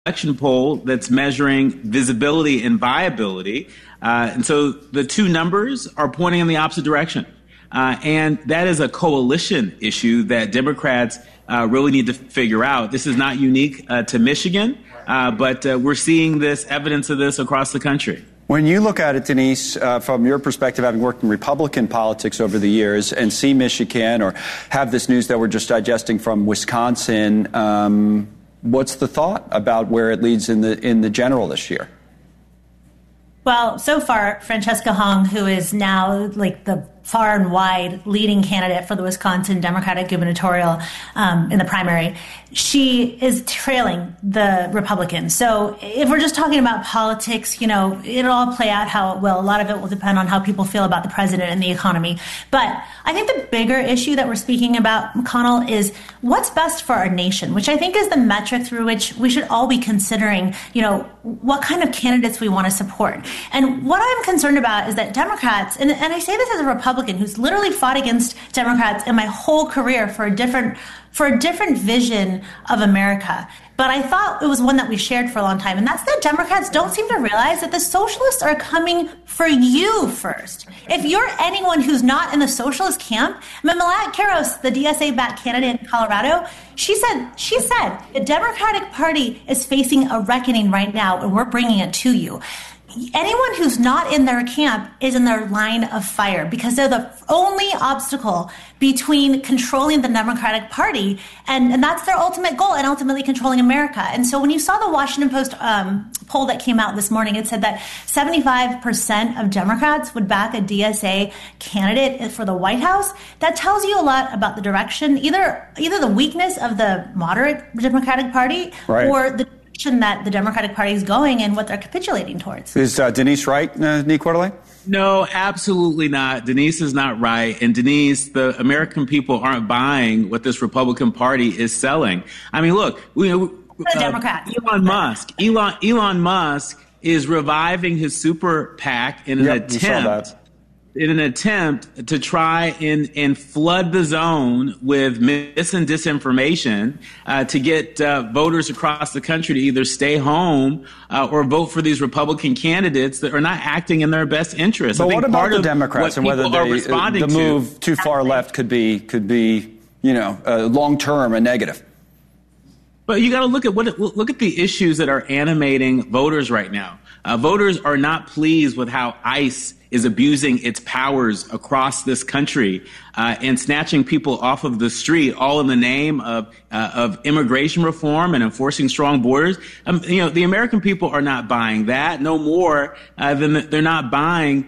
election poll that's measuring visibility and viability. And so the two numbers are pointing in the opposite direction. And that is a coalition issue that Democrats really need to figure out. This is not unique to Michigan, but we're seeing this evidence of this across the country. When you look at it, Denise, from your perspective, having worked in Republican politics over the years and see Michigan or have this news that we're just digesting from Wisconsin, what's the thought about where it leads in the general this year? Well, so far, Francesca Hong, who is now like the far and wide leading candidate for the Wisconsin Democratic gubernatorial in the primary, she is trailing the Republicans. So if we're just talking about politics, you know, it'll all play out how it will. A lot of it will depend on how people feel about the president and the economy. But I think the bigger issue that we're speaking about, McConnell, is what's best for our nation, which I think is the metric through which we should all be considering, you know, what kind of candidates we want to support. And what I'm concerned about is that Democrats, and I say this as a Republican who's literally fought against Democrats in my whole career for a different vision of America. But I thought it was one that we shared for a long time. And that's that Democrats don't seem to realize that the socialists are coming for you first. If you're anyone who's not in the socialist camp, Melahat Qaros, the DSA-backed candidate in Colorado, she said the Democratic Party is facing a reckoning right now, and we're bringing it to you. Anyone who's not in their camp is in their line of fire because they're the only obstacle between controlling the Democratic Party, and that's their ultimate goal, and ultimately controlling America. And so when you saw the Washington Post poll that came out this morning, it said that 75% of Democrats would back a DSA candidate for the White House. That tells you a lot about the direction, either the weakness of the moderate Democratic Party, right, or the that the Democratic Party is going and what they're capitulating towards. Is Denise right, Nick Quarterly? No, absolutely not. Denise is not right. And Denise, the American people aren't buying what this Republican Party is selling. I mean, look, Democrats. Elon Musk is reviving his super PAC in an attempt to try and flood the zone with mis and disinformation to get voters across the country to either stay home or vote for these Republican candidates that are not acting in their best interest. But what about the Democrats and whether the move too far left could be long term a negative? But you got to look at the issues that are animating voters right now. Voters are not pleased with how ICE is abusing its powers across this country and snatching people off of the street, all in the name of immigration reform and enforcing strong borders. The American people are not buying that no more than they're not buying,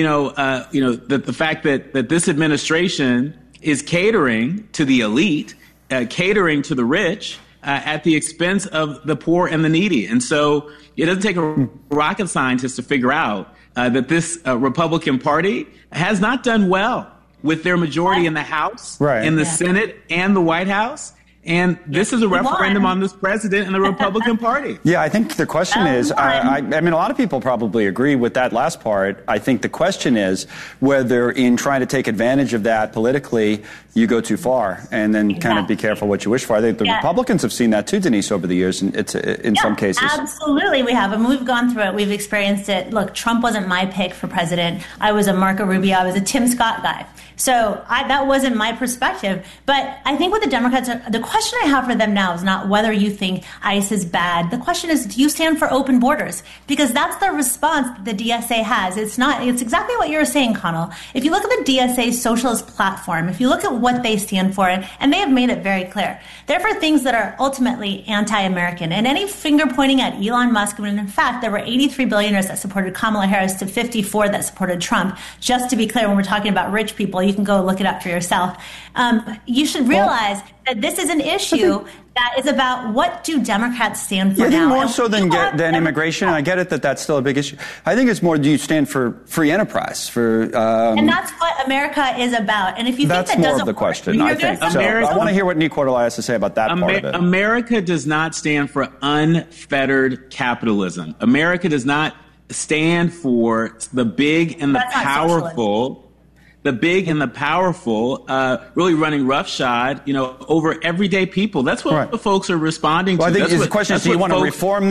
the fact that this administration is catering to the elite, catering to the rich at the expense of the poor and the needy. And so it doesn't take a rocket scientist to figure out that this Republican Party has not done well with their majority in the House, in the Senate, and the White House. And this is a referendum on this president and the Republican Party. Yeah, I think the question is, I mean, a lot of people probably agree with that last part. I think the question is whether in trying to take advantage of that politically, you go too far and then kind of be careful what you wish for. I think the Republicans have seen that too, Denise, over the years, and it's in some cases. Absolutely, we have. And we've gone through it. We've experienced it. Look, Trump wasn't my pick for president. I was a Marco Rubio. I was a Tim Scott guy. So that wasn't my perspective. But I think what the Democrats are, the question I have for them now is not whether you think ICE is bad. The question is, do you stand for open borders? Because that's the response that the DSA has. It's exactly what you were saying, Connell. If you look at the DSA's socialist platform, if you look at what they stand for, and they have made it very clear, they're for things that are ultimately anti-American. And any finger pointing at Elon Musk, when in fact there were 83 billionaires that supported Kamala Harris to 54 that supported Trump. Just to be clear, when we're talking about rich people, you can go look it up for yourself. You should realize that this is an issue that is about what do Democrats stand for now. I think more so than immigration, and I get it that that's still a big issue. I think it's more, do you stand for free enterprise? And that's what America is about. And if you think that doesn't work, that's more of the question, I think. So I want to hear what Nick Quarterly has to say about that part of it. America does not stand for unfettered capitalism. America does not stand for the big and the powerful. The big and the powerful really running roughshod, over everyday people. That's what the folks are responding to. I think the question is, do you want to reform